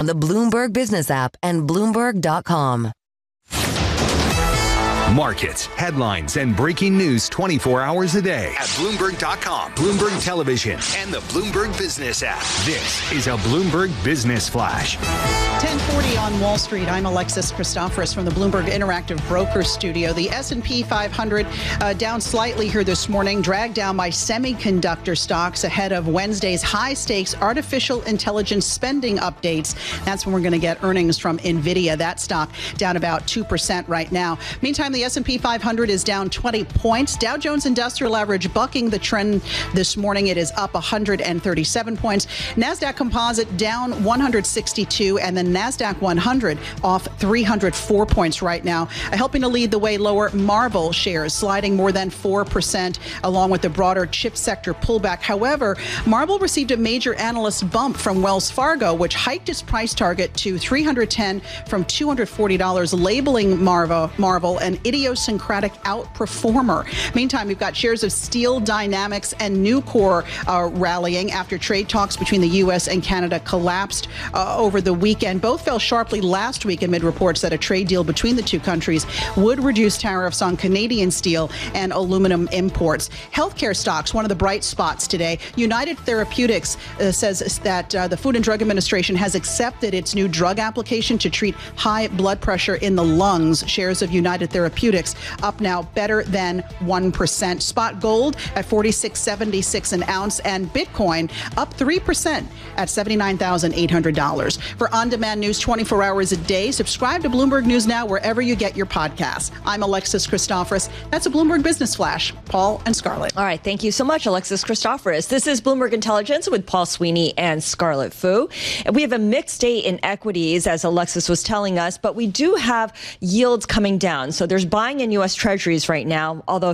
on the Bloomberg Business app and Bloomberg.com. Markets, headlines, and breaking news 24 hours a day at Bloomberg.com, Bloomberg Television, and the Bloomberg Business app. This is a Bloomberg Business Flash. 10:40 on Wall Street. I'm Alexis Christoforous from the Bloomberg Interactive Brokers Studio. The S&P 500 down slightly here this morning, dragged down by semiconductor stocks ahead of Wednesday's high-stakes artificial intelligence spending updates. That's when we're going to get earnings from NVIDIA. That stock down about 2% right now. Meantime, the S&P 500 is down 20 points. Dow Jones Industrial Average bucking the trend this morning. It is up 137 points. NASDAQ Composite down 162, and the NASDAQ 100 off 304 points right now. Helping to lead the way lower, Marvell shares sliding more than 4% along with the broader chip sector pullback. However, Marvell received a major analyst bump from Wells Fargo, which hiked its price target to $310 from $240, labeling Marvell an idiosyncratic outperformer. Meantime, we've got shares of Steel Dynamics and Nucor rallying after trade talks between the U.S. and Canada collapsed over the weekend. Both fell sharply last week amid reports that a trade deal between the two countries would reduce tariffs on Canadian steel and aluminum imports. Healthcare stocks, one of the bright spots today. United Therapeutics says that the Food and Drug Administration has accepted its new drug application to treat high blood pressure in the lungs. Shares of United Therapeutics up now better than 1%. Spot gold at $46.76 an ounce, and Bitcoin up 3% at $79,800. For on-demand news 24 hours a day, subscribe to Bloomberg News Now wherever you get your podcasts. I'm Alexis Christoforous. That's a Bloomberg Business Flash. Paul and Scarlett. All right. Thank you so much, Alexis Christoforous. This is Bloomberg Intelligence with Paul Sweeney and Scarlett Fu. And we have a mixed day in equities, as Alexis was telling us, but we do have yields coming down. So there's buying in U.S. Treasuries right now, although